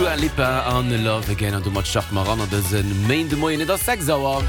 Dua Lipa an Love Again an du mat schaft mar an dëssen Main de Moien der 6 sauer.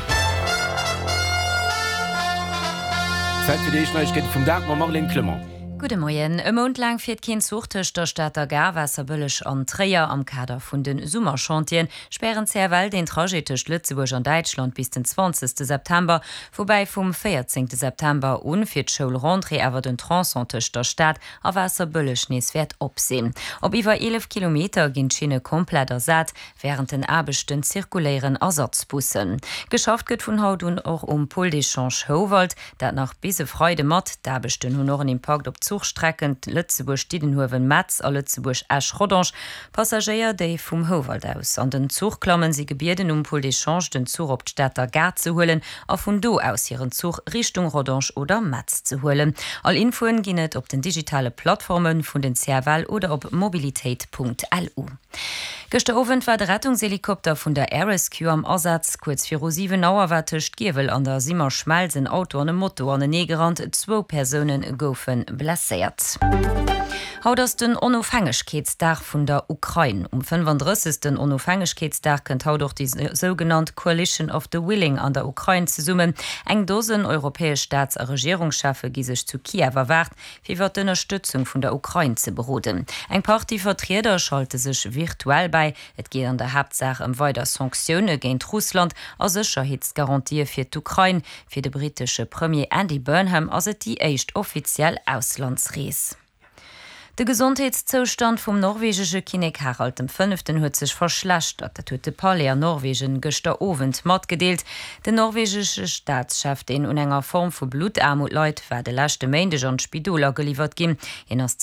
Zeit fir Dich Neuigkeet vum Dag ma Marlene Clement. Gute Moien, e Mond lang fir d'Kind suchtech der Stadter Garwasserbëllech an Träier am Kader vun den Summerchantien sperren zerwel den trajetech Lützeburg an Deutschland bis den 20. September, wobei vum 14. September unfir d'Schulrentrée awer den Transantech der Stadt a Wasserbëllech neeswert opsinn. Op iwwer 11 Kilometer ginn d'Schiene komplett ersat, während den abechten zirkuléieren Ersatzbussen. Geschafft gëtt vun haut un och Pol d'Echange Howald, dat nach bise Freude mat d'abechten hun noch im Park op Zugstreckend Lützeburg-Stiedenhoven Metz a Lützeburg-Esch-Rodange Passagier déi vum Howald aus. An den Zug klammen sie Gebirden Pol d'Echange den Zug op d'Städter Gar zu holen, a vun do aus ihren Zug Richtung Rodange oder Metz zu holen. All Infoen ginnet op den digitale Plattformen vun den CRL oder op mobilitéit.lu. Gestern war der Rettungshelikopter vun der Air Rescue am Ersatz. Kurz vir 7 Auer wattecht Giewel an der Simmer Schmelzen Auto an dem Motto an den Negerrand 2 Personen goufen blessiert. Haut ass den Onofhängegkeetsdag vun der Ukraine. 35. Onofhängegkeetsdag kënnt haut doch die sogenannte Coalition of the Willing an der Ukraine ze summen. Eng dosen europäesch Staats- a Regierungschafe gi sech zu Kiew erwart, fir d'Unterstützung vun der Ukraine ze beroden. Eng Party Vertreter schalte sech virtuell bei. Et geht an der Hauptsache weiter Sanktionen géint Russland a Sicherheitsgarantie fir d'Ukraine. Fir de britische Premier Andy Burnham as et die echt offiziell Auslandsrees. Der Gesundheitszustand vom norwegische König Harald V. huet sich verschlechtert. Dat huet de Palais an Norwegen gestern Abend matgedeelt. De norwegische Staatschef den un enger Form vu Blutarmut leit war de lachte Mäindeg an Spidoler geliefert gin. En ass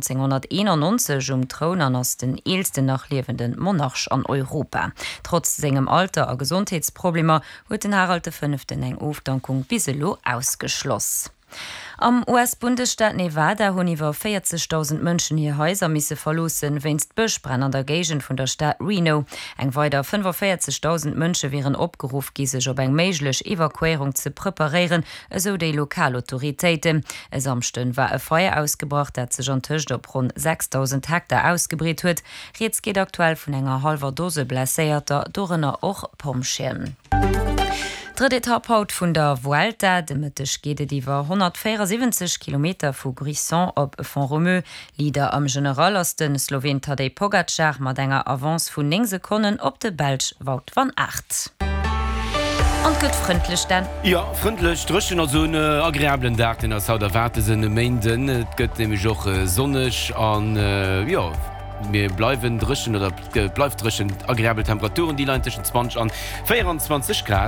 1991 Thron an ass den eelsten nachlebenden Monarch an Europa. Trotz segem Alter a Gesundheitsproblemer huet den Harald V. eng Ofdankung biselo ausgeschloss. Am US-Bundesstaat Nevada hunn iwwer 40.000 Mënschen hier Häuser misse verlossen, wennst Bëchbrenn an der Gegend vun der Stadt Reno. Eng weiter 45.000 Mënsche wären opgeruf gi sech op eng méiglech Evakuierung ze preparieren, eso déi Lokalautoritéiten. Es amchten war e Feuer ausgebracht, dat sech an Tëcht op rund 6.000 Hektar ausgebreet huet. Jetzt geht aktuell vun enger halber Dose blässéierter Dorenner och Pomschirm. Dritte Etappe vun der Vuelta, de Mëttech geht iwwer 174 km vu Grisson op Font-Romeu. Lieder am General aus den Slowen Tadej Pogacar mat enger Avance vun 9 Sekunden op de Belg Wout van Aert. Und gut freundlich dann? Ja, freundlich. Drüchen also einen agreablen Tag, den aus der Warte sind Mänden. Es geht nämlich auch sonnig an, ja, wir bleiben drüchen oder bleibt drüchen agreable Temperaturen, die zwischen 20 an 24 Grad.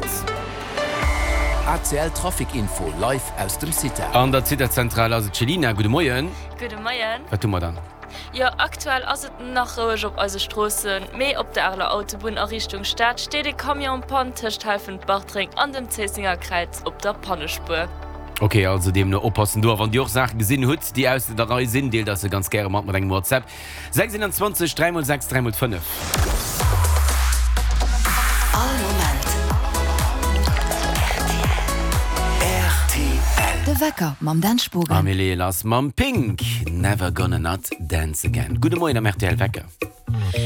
ACL Traffic-Info live aus dem City. An der City-Zentrale, also Celina, guten Morgen. Guten Morgen. Was tun wir dann? Ja, aktuell ist es nach ruhig auf unseren Straßen. Mehr auf der Erler Autobahn in Richtung Stadt steht die Kamion-Pan helfend Bachtrink an dem Zesinger Kreuz auf der Pannenspur. Okay, also dem nur oppassen, du, wenn die auch Sachen gesehen hast, die aus der Reihe sind, die das ganz gerne macht mit einem WhatsApp. 26 306 305. De Wecker, mam Danspogen. Amelie las mam Pink. Never gonna not dance again. Guten Morgen am RTL Wecker.